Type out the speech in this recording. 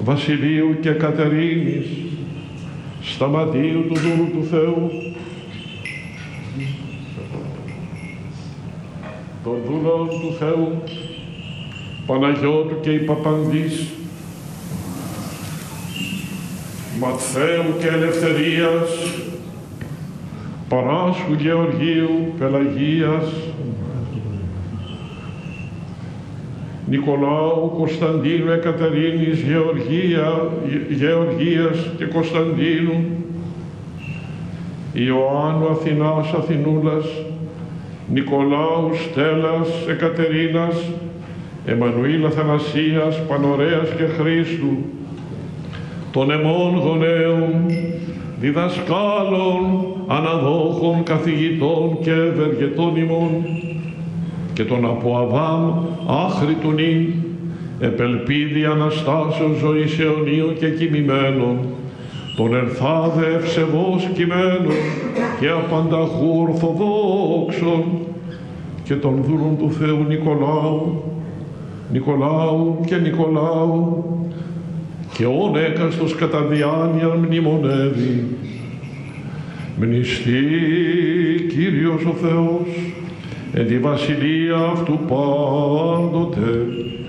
Βασιλείου και Κατερίνης, Σταματίου του δούλου του Θεού, των δούλων του Θεού, Παναγιώτου και Ιπαπαντής, Ματθαίου και Ελευθερίας, Παράσχου Γεωργίου, Πελαγίας, Νικολάου, Κωνσταντίνου, Εκατερίνης, Γεωργίας και Κωνσταντίνου, Ιωάννου, Αθηνάς, Αθηνούλας, Νικολάου, Στέλλας, Εκατερίνας, Εμμανουήλ, Αθανασίας, Πανωρέας και Χρήστου, των εμών γονέων, διδασκάλων, αναδόχων, καθηγητών και ευεργετών ημών, και τον από Αβάμ άχρη του νυν, επελπίδη Αναστάσεως ζωής αιωνίου και κοιμημένων, τον ερθάδε ευσεβώς κειμένων και απανταχού ορθοδόξων, και των δούλων του Θεού Νικολάου και Νικολάου, και όν έκαστος κατά διάνοιαν μνημονεύει. Μνηστεί Κύριος ο Θεός, εν τη βασιλεία αυτού πάντοτε.